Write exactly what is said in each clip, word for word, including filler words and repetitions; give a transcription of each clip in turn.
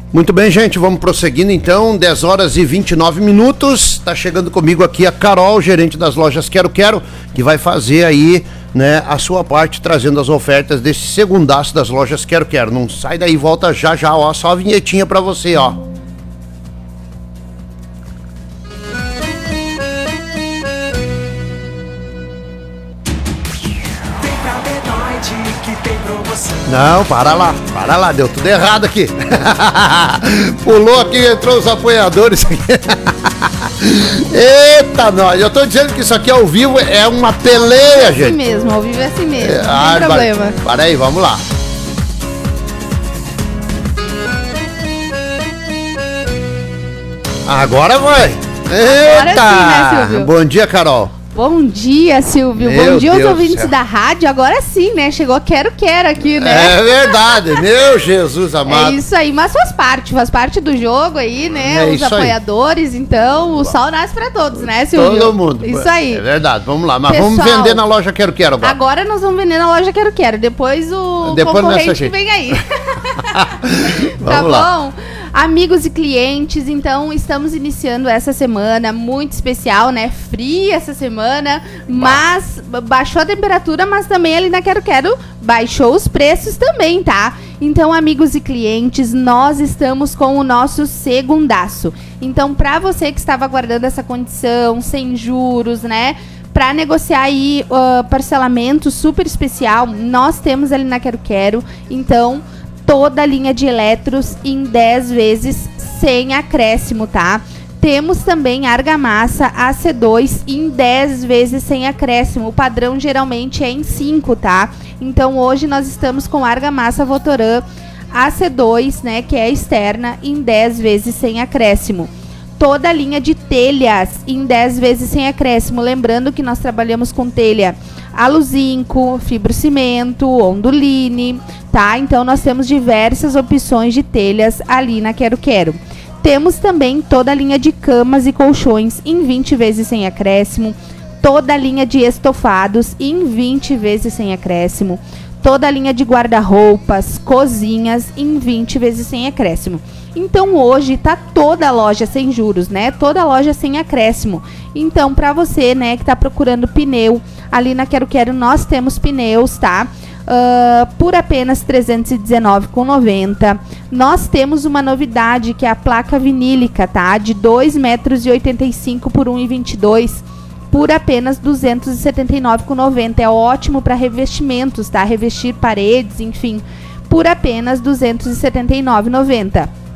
Muito bem, gente, vamos prosseguindo então, dez horas e vinte e nove minutos, tá chegando comigo aqui a Carol, gerente das lojas Quero Quero, que vai fazer aí, né, a sua parte, trazendo as ofertas desse segundaço das lojas Quero Quero. Não sai daí, volta já já, ó, só a vinhetinha pra você, ó. Não, para lá, para lá, deu tudo errado aqui. Pulou aqui, entrou os apoiadores aqui. Eita, nós, eu tô dizendo que isso aqui ao vivo é uma peleia, gente. É assim mesmo, ao vivo é assim mesmo, é, não ah, tem problema. Para, para aí, vamos lá. Agora vai. Eita! Agora sim, né, Silvio? Bom dia, Carol. Bom dia, Silvio. Meu Bom dia aos Deus ouvintes da rádio. Agora sim, né? Chegou Quero Quero aqui, né? É verdade, meu Jesus amado. É isso aí, mas faz parte, faz parte do jogo aí, né? É Os apoiadores, aí. Então o sol nasce pra todos, né, Silvio? Todo mundo. Isso aí. É verdade, vamos lá. Mas Pessoal, vamos vender na loja Quero Quero agora. Agora nós vamos vender na loja Quero Quero. Depois o Depois concorrente que vem aí. Tá bom? Lá. Amigos e clientes, então estamos iniciando essa semana muito especial, né? Fria essa semana, mas baixou a temperatura, mas também ali na Quero Quero baixou os preços também, tá? Então, amigos e clientes, nós estamos com o nosso segundaço. Então, para você que estava aguardando essa condição, sem juros, né? Para negociar aí uh, parcelamento super especial, nós temos ali na Quero Quero, então toda a linha de eletros em dez vezes sem acréscimo, tá? Temos também argamassa A C dois em dez vezes sem acréscimo. O padrão geralmente é em cinco, tá? Então hoje nós estamos com argamassa Votoran A C dois, né, que é externa, em dez vezes sem acréscimo. Toda a linha de telhas em dez vezes sem acréscimo. Lembrando que nós trabalhamos com telha aluzinco, fibrocimento, onduline, tá? Então nós temos diversas opções de telhas ali na Quero Quero. Temos também toda a linha de camas e colchões em vinte vezes sem acréscimo. Toda a linha de estofados em vinte vezes sem acréscimo. Toda a linha de guarda-roupas, cozinhas em vinte vezes sem acréscimo. Então hoje tá toda a loja sem juros, né? Toda a loja sem acréscimo. Então para você, né, que tá procurando pneu, ali na Quero Quero nós temos pneus, tá? Uh, por apenas trezentos e dezenove reais e noventa centavos. Nós temos uma novidade que é a placa vinílica, tá? De dois metros e oitenta e cinco por um metro e vinte e dois por apenas duzentos e setenta e nove reais e noventa centavos. É ótimo para revestimentos, tá? Revestir paredes, enfim, por apenas duzentos e setenta e nove reais e noventa centavos.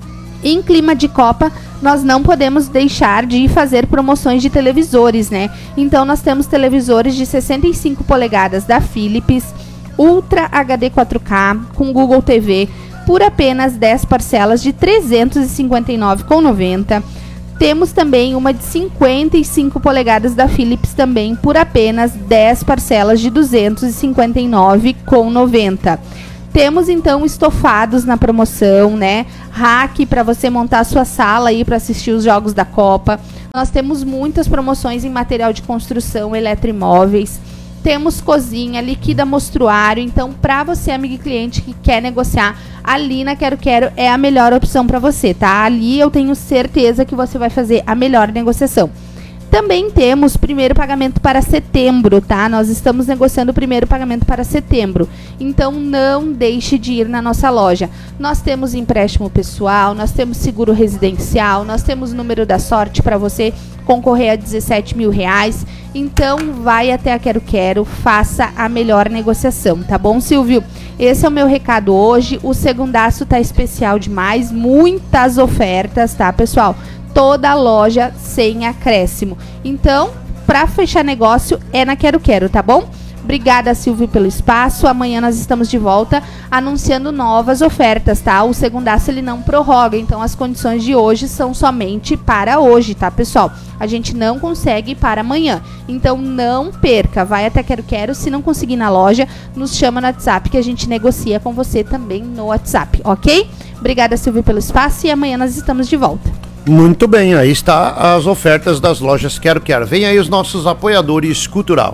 Em clima de Copa, nós não podemos deixar de fazer promoções de televisores, né? Então, nós temos televisores de sessenta e cinco polegadas da Philips, Ultra H D quatro K, com Google T V, por apenas dez parcelas de trezentos e cinquenta e nove reais e noventa centavos. Temos também uma de cinquenta e cinco polegadas da Philips também, por apenas dez parcelas de duzentos e cinquenta e nove reais e noventa centavos. Temos então estofados na promoção, né? Rack para você montar a sua sala aí para assistir os jogos da Copa. Nós temos muitas promoções em material de construção, eletroimóveis. Temos cozinha, liquida mostruário. Então, para você, amigo e cliente que quer negociar, ali na Quero Quero é a melhor opção para você, tá? Ali eu tenho certeza que você vai fazer a melhor negociação. Também temos primeiro pagamento para setembro, tá? Nós estamos negociando o primeiro pagamento para setembro. Então, não deixe de ir na nossa loja. Nós temos empréstimo pessoal, nós temos seguro residencial, nós temos número da sorte para você concorrer a dezessete mil reais. Então, vai até a Quero Quero, faça a melhor negociação, tá bom, Silvio? Esse é o meu recado hoje. O segundaço tá especial demais, muitas ofertas, tá, pessoal? Toda a loja sem acréscimo. Então, para fechar negócio é na Quero Quero, tá bom? Obrigada, Silvio, pelo espaço. Amanhã nós estamos de volta anunciando novas ofertas, tá? O segundaço ele não prorroga, então as condições de hoje são somente para hoje, tá, pessoal? A gente não consegue para amanhã. Então não perca, vai até Quero Quero. Se não conseguir na loja, nos chama no WhatsApp que a gente negocia com você também no WhatsApp, ok? Obrigada, Silvio, pelo espaço e amanhã nós estamos de volta. Muito bem, aí está as ofertas das lojas Quero Quero. Vem aí os nossos apoiadores cultural.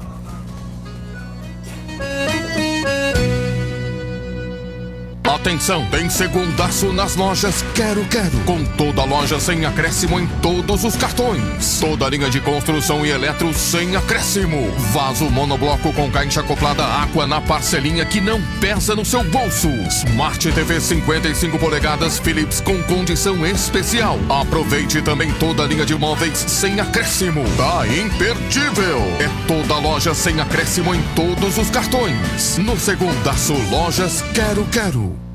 atenção, tem segundaço nas lojas Quero Quero, com toda loja sem acréscimo em todos os cartões. Toda linha de construção e eletro sem acréscimo. Vaso monobloco com caixa acoplada Aqua na parcelinha que não pesa no seu bolso. Smart T V cinquenta e cinco polegadas Philips com condição especial. Aproveite também toda a linha de móveis sem acréscimo. Tá imperdível! É toda loja sem acréscimo em todos os cartões. No segundaço Lojas Quero Quero.